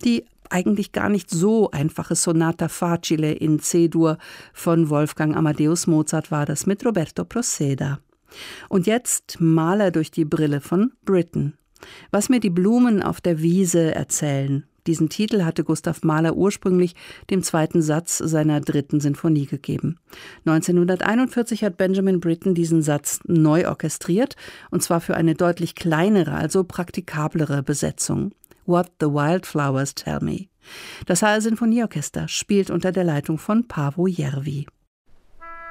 Die eigentlich gar nicht so einfache Sonata Facile in C-Dur von Wolfgang Amadeus Mozart war das mit Roberto Proceda. Und jetzt Maler durch die Brille von Britten. Was mir die Blumen auf der Wiese erzählen. Diesen Titel hatte Gustav Mahler ursprünglich dem zweiten Satz seiner 3. Sinfonie gegeben. 1941 hat Benjamin Britten diesen Satz neu orchestriert, und zwar für eine deutlich kleinere, also praktikablere Besetzung. What the Wildflowers Tell Me. Das HR Sinfonieorchester spielt unter der Leitung von Paavo Järvi.